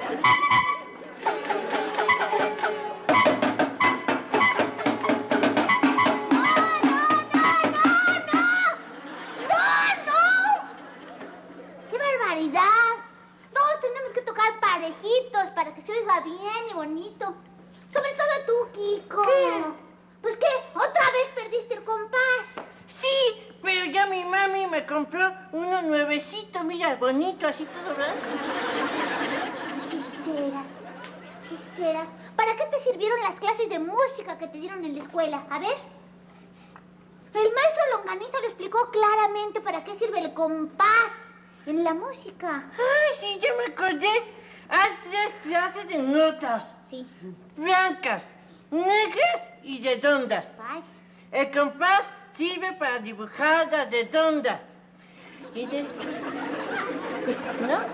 ¡Qué barbaridad! Todos tenemos que tocar parejitos para que se oiga bien y bonito. Sobre todo tú, Kiko. ¿Qué? Pues que otra vez perdiste el compás. Sí, pero ya mi mami me compró uno nuevecito, mira, bonito, así todo blanco. Sí será. ¿Para qué te sirvieron las clases de música que te dieron en la escuela? A ver. El maestro Longaniza lo explicó claramente para qué sirve el compás en la música. Ay, sí, ya me acordé. Hay 3 clases de notas. Sí. Blancas, negras y redondas. Ay. El compás sirve para dibujar las redondas. ¿Y ¿no?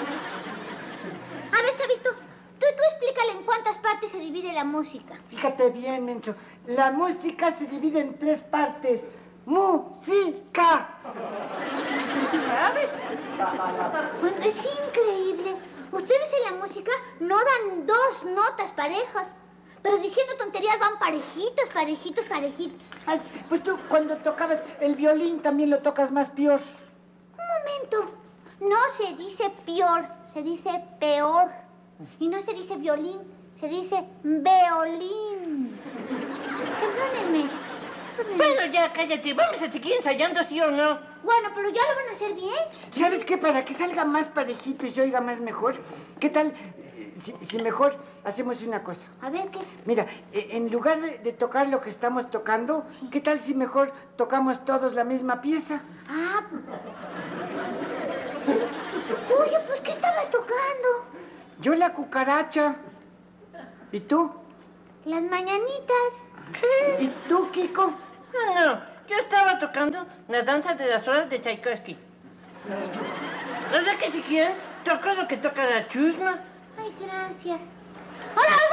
A ver, Chavito, tú explícale en cuántas partes se divide la música. Fíjate bien, Mencho. La música se divide en 3 partes. ¡Música! ¿Sí sabes? Bueno, es increíble. Ustedes en la música no dan 2 notas parejas, pero diciendo tonterías van parejitos. Ay, pues tú cuando tocabas el violín también lo tocas más peor. Un momento. No se dice peor, se dice peor. Y no se dice violín, se dice violín. Perdónenme. Bueno, ya cállate. ¿Vamos a seguir ensayando, sí o no? Bueno, pero ya lo van a hacer bien. ¿Sabes qué? Para que salga más parejito y se oiga más mejor, ¿qué tal si mejor hacemos una cosa? A ver, ¿qué? Mira, en lugar de tocar lo que estamos tocando, ¿qué tal si mejor tocamos todos la misma pieza? Ah. Oye, pues, ¿qué estabas tocando? Yo la cucaracha. ¿Y tú? Las mañanitas. ¿Y tú, Kiko? No, yo estaba tocando la danza de las horas de Tchaikovsky. ¿Verdad que si quieren, toco lo que toca la chusma? Ay, gracias. ¡Hola!